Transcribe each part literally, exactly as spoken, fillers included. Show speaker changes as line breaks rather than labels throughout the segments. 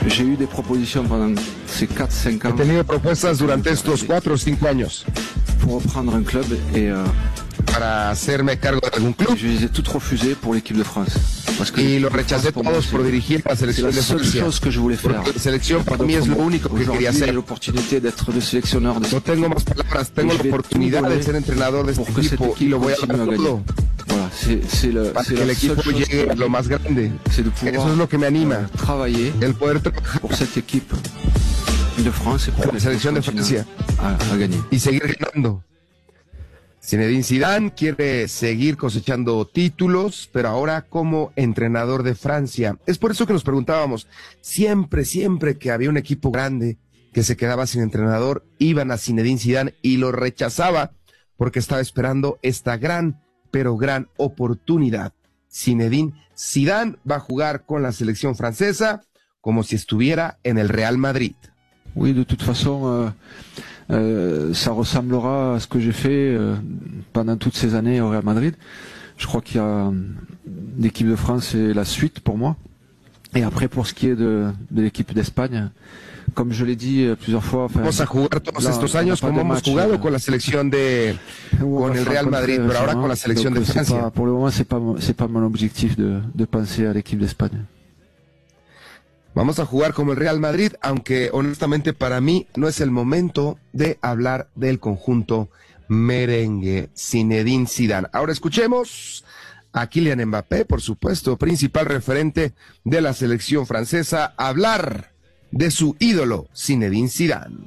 J'ai eu des propositions pendant ces quatre cinq ans.
He tenido propuestas durante estos cuatro o cinco años
pour reprendre un club et euh,
para hacerme cargo de algún club.
Je les ai toutes refusées pour l'équipe de France. Parce que
y lo rechacé todos por dirigir la selección de Francia.
Que je voulais faire.
Porque la selección para mí es lo único que quería hacer. No tengo más palabras, tengo la oportunidad de ser entrenador de este equipo y lo voy a dar todo.
Voilà, c'est, c'est la,
para
c'est
que el equipo llegue a lo más grande. Eso es lo que me anima. El poder trabajar
por cette équipe de France
por la selección de Francia
a, a ganar.
Y seguir ganando. Zinedine Zidane quiere seguir cosechando títulos, pero ahora como entrenador de Francia. Es por eso que nos preguntábamos, siempre, siempre que había un equipo grande que se quedaba sin entrenador, iban a Zinedine Zidane y lo rechazaba porque estaba esperando esta gran, pero gran oportunidad. Zinedine Zidane va a jugar con la selección francesa como si estuviera en el Real Madrid.
Oui, de toute façon... Euh... Euh, ça ressemblera à ce que j'ai fait euh, pendant toutes ces années au Real Madrid. Je crois qu'il y a l'équipe de France et la suite pour moi. Et après pour ce qui est de, de l'équipe d'Espagne, comme je l'ai dit plusieurs fois. Enfin,
vamos a jugar todos là, estos años como hemos jugado euh, con la selección de con el Real Madrid, pero ahora con la selección de Francia.
Pas, pour le moment, c'est pas c'est pas mon objectif de, de penser à l'équipe d'Espagne.
Vamos a jugar como el Real Madrid, aunque honestamente para mí no es el momento de hablar del conjunto merengue. Zinedine Zidane. Ahora escuchemos a Kylian Mbappé, por supuesto, principal referente de la selección francesa, hablar de su ídolo, Zinedine Zidane.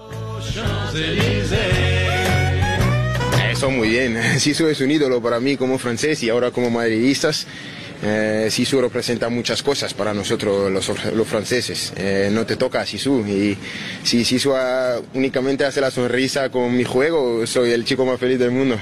Eso muy bien. Zizou es un ídolo para mí como francés y ahora como madridistas. Eh, Zizou representa muchas cosas para nosotros los, los franceses. Eh, no te toca a Zizou y si Zizou uh, únicamente hace la sonrisa con mi juego, soy el chico más feliz del mundo.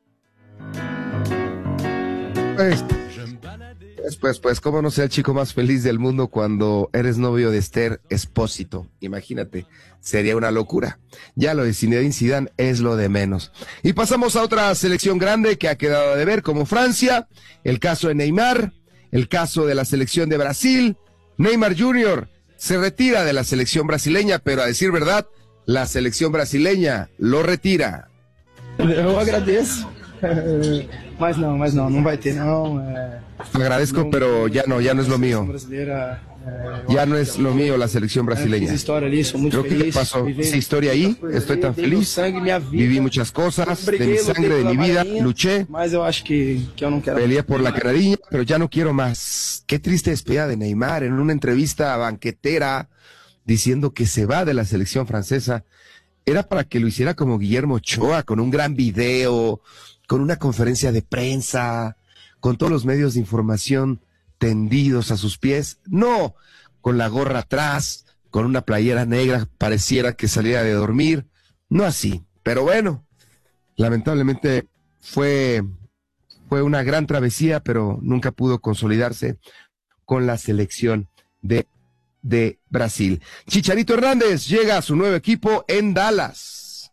Pues, pues, pues, pues, ¿cómo no ser el chico más feliz del mundo cuando eres novio de Esther Espósito? Imagínate, sería una locura. Ya lo de Zinedine Zidane es lo de menos. Y pasamos a otra selección grande que ha quedado de ver, como Francia, el caso de Neymar, el caso de la selección de Brasil. Neymar junior se retira de la selección brasileña, pero a decir verdad, la selección brasileña lo retira.
Eu agradeço, mas não, mas não, não vai ter não. É...
Agradezco,
não,
pero ya no, ya no es lo mío.
Brasileira, é,
ya no es lo mío la selección brasileña. Creo que me pasó esa historia ahí, estoy tan feliz, viví muchas cosas, de mi sangre, de mi vida, luché, peleé por la canariña, pero ya no quiero más. Qué triste despedida de Neymar en una entrevista banquetera diciendo que se va de la selección francesa. Era para que lo hiciera como Guillermo Ochoa, con un gran video, con una conferencia de prensa, con todos los medios de información tendidos a sus pies. No, con la gorra atrás, con una playera negra, pareciera que saliera de dormir. No así, pero bueno, lamentablemente fue, fue una gran travesía, pero nunca pudo consolidarse con la selección de de Brasil. Chicharito Hernández llega a su nuevo equipo en Dallas.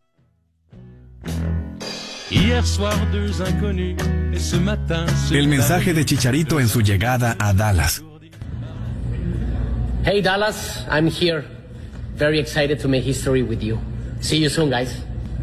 El mensaje de Chicharito en su llegada a Dallas.
Hey Dallas, I'm here. Very excited to make history with you. See you soon, guys.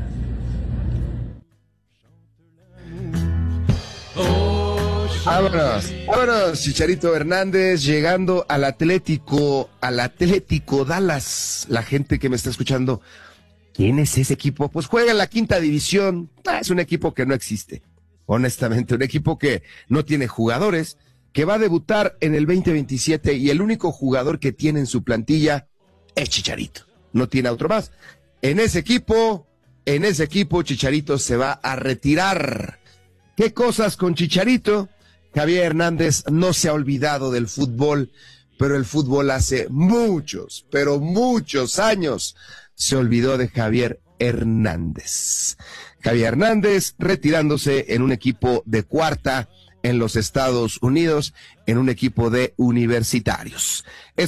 Vámonos, vámonos, Chicharito Hernández llegando al Atlético, al Atlético Dallas. La gente que me está escuchando, ¿quién es ese equipo? Pues juega en la quinta división. Ah, es un equipo que no existe, honestamente, un equipo que no tiene jugadores, que va a debutar en el veinte veintisiete y el único jugador que tiene en su plantilla es Chicharito. No tiene otro más. En ese equipo, en ese equipo Chicharito se va a retirar. ¿Qué cosas con Chicharito? Javier Hernández no se ha olvidado del fútbol, pero el fútbol hace muchos, pero muchos años se olvidó de Javier Hernández. Javier Hernández retirándose en un equipo de cuarta en los Estados Unidos, en un equipo de universitarios.